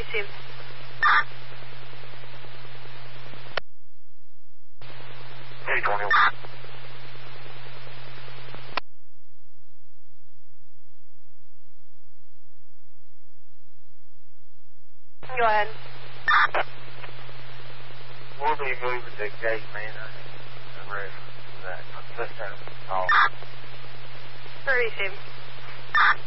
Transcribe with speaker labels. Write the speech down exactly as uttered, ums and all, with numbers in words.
Speaker 1: received.
Speaker 2: Hey, twenty-one.
Speaker 1: Go ahead.
Speaker 2: We'll be moving the gate, man. I'm ready for that. Let's turn it off.
Speaker 1: Received.